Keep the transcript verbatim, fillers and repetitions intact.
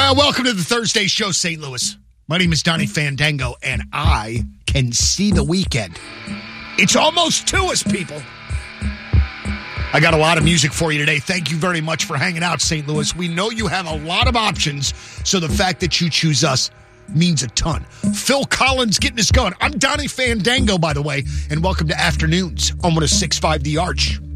Uh, welcome to the Thursday show, Saint Louis. My name is Donnie Fandango, and I can see the weekend. It's almost to us, people. I got a lot of music for you today. Thank you very much for hanging out, Saint Louis. We know you have a lot of options, so the fact that you choose us means a ton. Phil Collins getting us going. I'm Donnie Fandango, by the way, and welcome to Afternoons on one oh six point five The Arch.